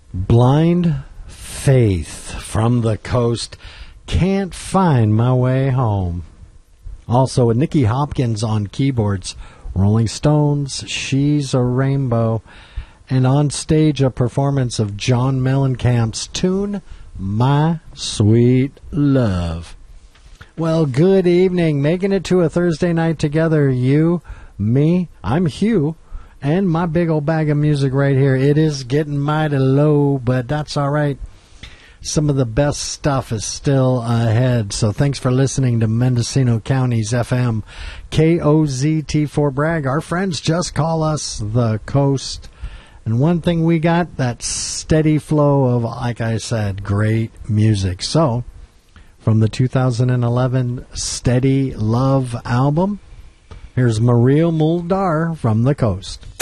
Blind Faith from the Coast. Can't find my way home. Also, with Nicky Hopkins on keyboards. Rolling Stones, She's a Rainbow. And on stage, a performance of John Mellencamp's tune, My Sweet Love. Well, good evening. Making it to a Thursday night together. You, me, I'm Hugh, and my big old bag of music right here. It is getting mighty low, but that's all right. Some of the best stuff is still ahead. So thanks for listening to Mendocino County's FM KOZT for Bragg. Our friends just call us the Coast. And one thing we got, that steady flow of, like I said, great music. So, from the 2011 Steady Love album, here's Maria Muldaur from the Coast.